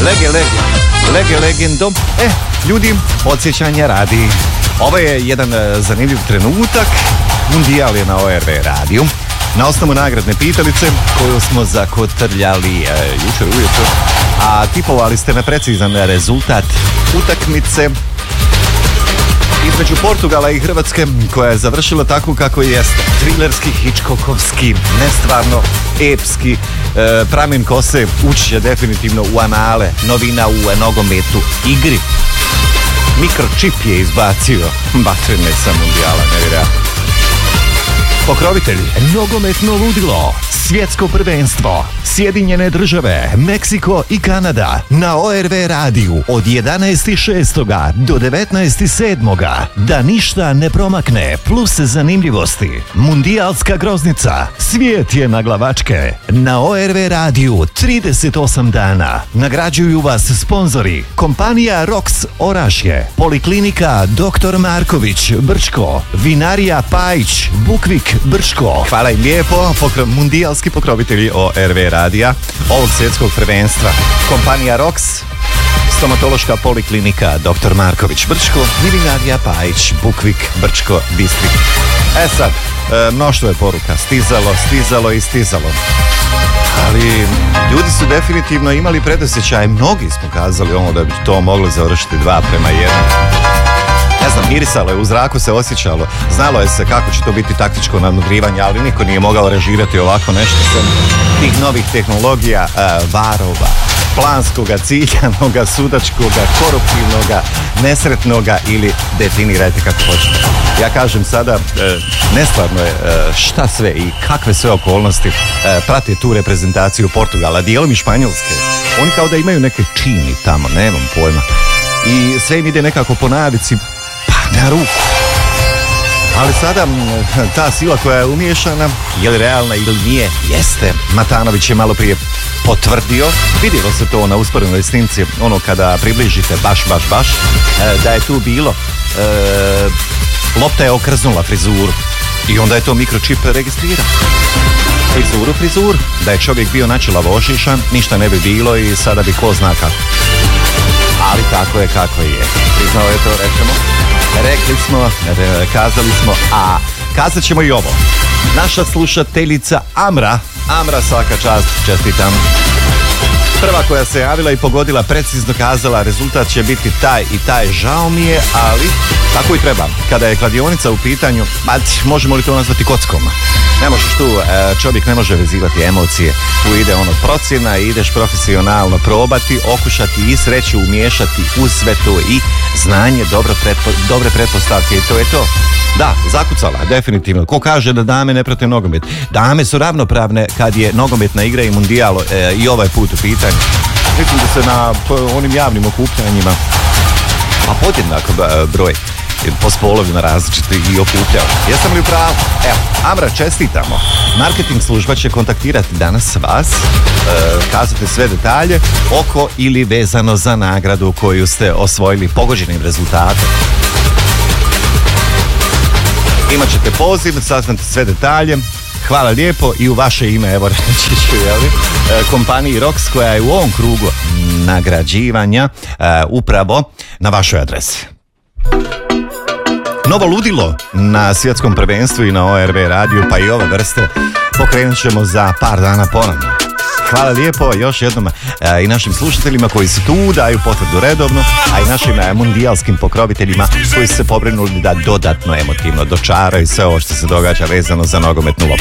Lege legendom. Ljudi, podsjećanja radi. Ovo je jedan zanimljiv trenutak. Mundijal je na ORV radiju. Na osnovu nagradne pitalice koju smo zakotrljali jučer ujutro, a tipovali ste na precizan rezultat utakmice između Portugala i Hrvatske, koja je završila tako kako jeste. Trilerski, Hitchcockovski, nestvarno epski. Pramen kose ući će definitivno u anale novina u nogometu igri. Mikročip je izbacio batrene sa mundijala, nevjerojatno. Pokrovitelji, nogometno ludilo, svjetsko prvenstvo, Sjedinjene države, Meksiko i Kanada na ORV radiju od 11.6. do 19.7. Da ništa ne promakne, plus zanimljivosti. Mundijalska groznica, svijet je na glavačke. Na ORV radiju 38 dana. Nagrađuju vas sponzori: kompanija Rox Orašje, Poliklinika Dr. Marković Brčko, Vinarija Pajić Bukvik Brčko. Hvala im lijepo, mundijalski pokrovitelji ORV radija ovog svjetskog prvenstva. Kompanija Rox, Stomatološka poliklinika Dr. Marković Brčko i Vinarija Pajić Bukvik Brčko Distrikt. Sad, mnoštvo je poruka, stizalo. Ali ljudi su definitivno imali predosjećaj, mnogi smo kazali da bi to moglo završiti 2-1. Ne znam, mirisalo je, u zraku se osjećalo, znalo je se kako će to biti taktičko nadmudrivanje, ali niko nije mogao režirati ovako nešto sem tih novih tehnologija, varova, planskoga, ciljanoga, sudačkoga, koruptivnoga, nesretnoga ili definirajte kako hoćete. Ja kažem sada, nestvarno je šta sve i kakve sve okolnosti prate tu reprezentaciju Portugala, dijelom i Španjolske. Oni kao da imaju neke čini tamo, nemam pojma. I sve im ide nekako po navici, na ruku. Ali sada ta sila koja je umiješana, je li realna ili nije, jeste. Matanović je malo prije potvrdio, vidjelo se to na usporednoj snimci, kada približite baš, da je tu bilo, lopta je okrznula frizuru i onda je to mikročip registrirao. Frizuru, da je čovjek bio načelavo ošišan, ništa ne bi bilo i sada bi ko zna kako. Ali tako je kako je. Priznao je to, rekli smo, kazali smo, a kazat ćemo i ovo. Naša slušateljica Amra, svaka čast, čestitam. Prva koja se javila i pogodila, precizno kazala, rezultat će biti taj i taj, žao mi je, ali tako i treba. Kada je kladionica u pitanju, možemo li to nazvati kockom? Ne možeš tu, čovjek ne može vezivati emocije. Tu ide procjena i ideš profesionalno probati, okušati i sreću umiješati uz sve to i znanje, dobre pretpostavke i to je to. Da, zakucala, definitivno. Ko kaže da dame ne prate nogomet? Dame su ravnopravne kad je nogometna igra i mundijal i ovaj put u pitanju. Mislim da se na onim javnim okupljanjima podjednak broj po spolovima različiti i okupljao. Jesam li u pravu? Evo, Amra, čestitamo. Marketing služba će kontaktirati danas vas, kazati sve detalje oko ili vezano za nagradu koju ste osvojili pogođenim rezultatom. Imat ćete poziv, saznate sve detalje. Hvala lijepo i u vaše ime, evo reći ću, kompaniji Rox koja je u ovom krugu nagrađivanja upravo na vašoj adresi. Novo ludilo na svjetskom prvenstvu i na ORV radiju, pa i ove vrste pokrenut ćemo za par dana ponovno. Hvala lijepo još jednom i našim slušateljima koji su tu, daju potvrdu redovno, a i našim mundijalskim pokroviteljima koji su se pobrinuli da dodatno emotivno dočaraju sve ovo što se događa vezano za nogometnu loptu.